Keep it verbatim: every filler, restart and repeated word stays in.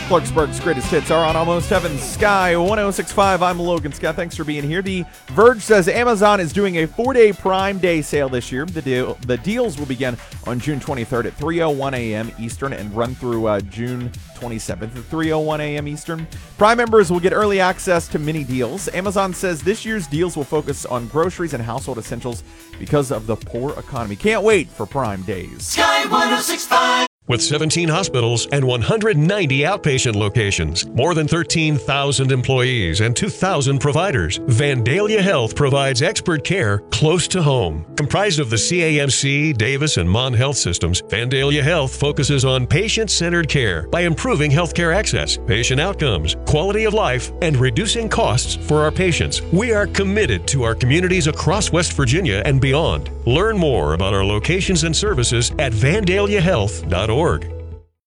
Clarksburg's greatest hits are on Almost Heaven's Sky one oh six point five. I'm Logan Scott. Thanks for being here. The Verge says Amazon is doing a four-day Prime Day sale this year. The deal, the deals will begin on June twenty-third at three oh one a.m. Eastern and run through uh, June twenty-seventh at three oh one a.m. Eastern. Prime members will get early access to many deals. Amazon says this year's deals will focus on groceries and household essentials because of the poor economy. Can't wait for Prime Days. Sky one oh six point five. With seventeen hospitals and one hundred ninety outpatient locations, more than thirteen thousand employees, and two thousand providers, Vandalia Health provides expert care close to home. Comprised of the C A M C, Davis, and Mon Health systems, Vandalia Health focuses on patient-centered care by improving healthcare access, patient outcomes, quality of life, and reducing costs for our patients. We are committed to our communities across West Virginia and beyond. Learn more about our locations and services at vandalia health dot org.